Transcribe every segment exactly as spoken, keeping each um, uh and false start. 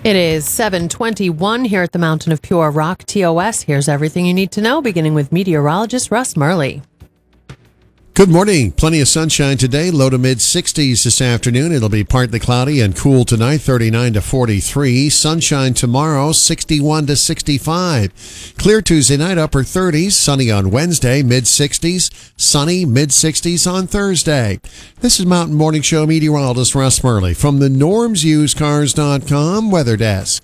It is seven twenty-one here at the Mountain of Pure Rock, T O S. Here's everything you need to know, beginning with meteorologist Russ Murley. Good morning. Plenty of sunshine today. Low to mid sixties this afternoon. It'll be partly cloudy and cool tonight, thirty-nine to forty-three. Sunshine tomorrow, sixty-one to sixty-five. Clear Tuesday night, upper thirties. Sunny on Wednesday, mid sixties. Sunny, mid sixties on Thursday. This is Mountain Morning Show meteorologist Russ Murley from the norms used cars dot com weather desk.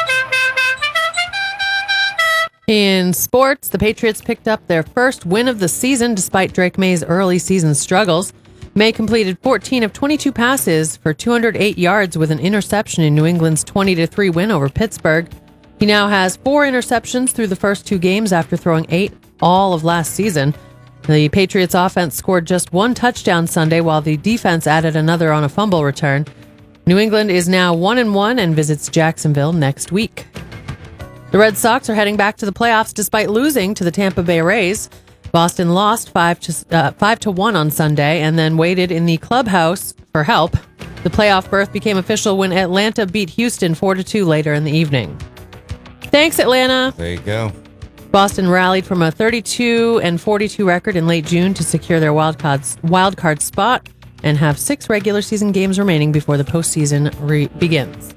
In sports, the Patriots picked up their first win of the season despite Drake May's early season struggles. May completed fourteen of twenty-two passes for two hundred eight yards with an interception in New England's twenty to three win over Pittsburgh. He now has four interceptions through the first two games after throwing eight all of last season. The Patriots offense scored just one touchdown Sunday while the defense added another on a fumble return. New England is now one and one and visits Jacksonville next week. The Red Sox are heading back to the playoffs despite losing to the Tampa Bay Rays. Boston lost five to uh, five to one on Sunday and then waited in the clubhouse for help. The playoff berth became official when Atlanta beat Houston four to two later in the evening. Thanks, Atlanta. There you go. Boston rallied from a thirty-two and forty-two record in late June to secure their wild card, wild card spot and have six regular season games remaining before the postseason re- begins.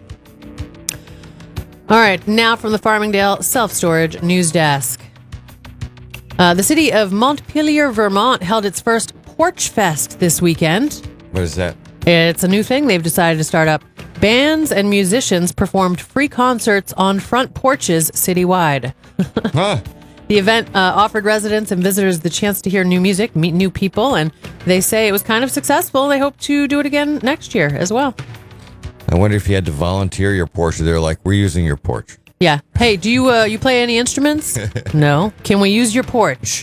All right, now from the Farmingdale Self-Storage News Desk. Uh, the city of Montpelier, Vermont held its first Porch Fest this weekend. What is that? It's a new thing they've decided to start up. Bands and musicians performed free concerts on front porches citywide. Huh. The event uh, offered residents and visitors the chance to hear new music, meet new people, and they say it was kind of successful. They hope to do it again next year as well. I wonder if you had to volunteer your porch. They're like, we're using your porch. Yeah. Hey, do you uh, you play any instruments? No. Can we use your porch?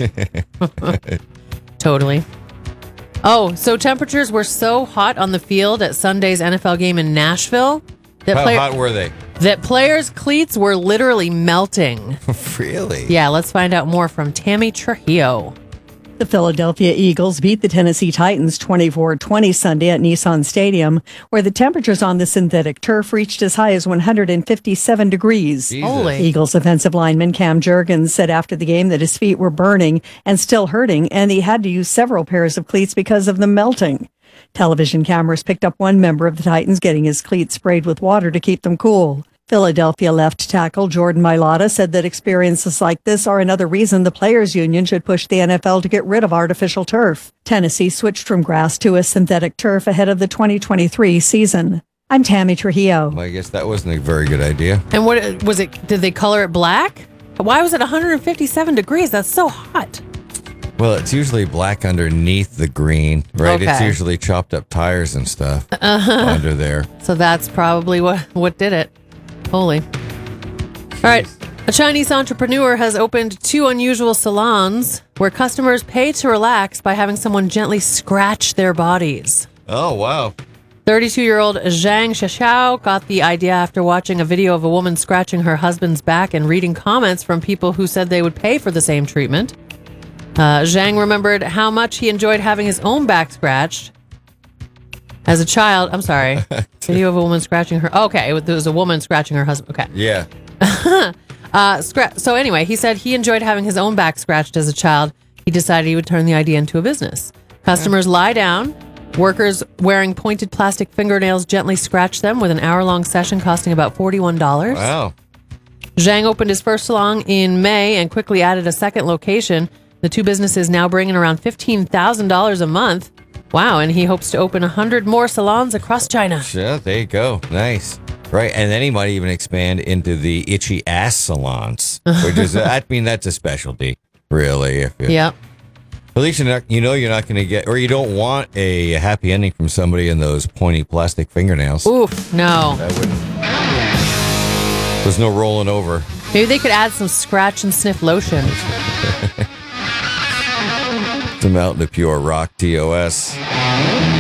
Totally. Oh, so temperatures were so hot on the field at Sunday's N F L game in Nashville that How player- hot were they? that players' cleats were literally melting. Really? Yeah, let's find out more from Tammy Trujillo. The Philadelphia Eagles beat the Tennessee Titans twenty-four twenty Sunday at Nissan Stadium, where the temperatures on the synthetic turf reached as high as one hundred fifty-seven degrees. Jesus. Holy. Eagles offensive lineman Cam Jurgens said after the game that his feet were burning and still hurting, and he had to use several pairs of cleats because of the melting. Television cameras picked up one member of the Titans getting his cleats sprayed with water to keep them cool. Philadelphia left tackle Jordan Mailata said that experiences like this are another reason the Players Union should push the N F L to get rid of artificial turf. Tennessee switched from grass to a synthetic turf ahead of the twenty twenty-three season. I'm Tammy Trujillo. Well, I guess that wasn't a very good idea. And what was it? Did they color it black? Why was it one hundred fifty-seven degrees? That's so hot. Well, it's usually black underneath the green, right? Okay. It's usually chopped up tires and stuff Uh-huh. under there. So that's probably what, what did it. Holy. All right. A Chinese entrepreneur has opened two unusual salons where customers pay to relax by having someone gently scratch their bodies. Oh, wow. thirty-two-year-old Zhang Xiaoxiao got the idea after watching a video of a woman scratching her husband's back and reading comments from people who said they would pay for the same treatment. Uh, Zhang remembered how much he enjoyed having his own back scratched. As a child, I'm sorry, video of a woman scratching her. Okay, there was a woman scratching her husband. Okay. Yeah. uh, scra- so anyway, he said he enjoyed having his own back scratched as a child. He decided he would turn the idea into a business. Customers lie down. Workers wearing pointed plastic fingernails gently scratch them with an hour-long session costing about forty-one dollars. Wow. Zhang opened his first salon in May and quickly added a second location. The two businesses now bring in around fifteen thousand dollars a month. Wow, and he hopes to open one hundred more salons across China. Yeah, there you go. Nice. Right, and then he might even expand into the itchy ass salons, which is, I mean, that's a specialty, really. If you, Yep. At least you're not, you know you're not going to get, or you don't want a happy ending from somebody in those pointy plastic fingernails. Oof, no. That wouldn't. There's no rolling over. Maybe they could add some scratch and sniff lotion. It's a Mountain of Pure Rock, T O S.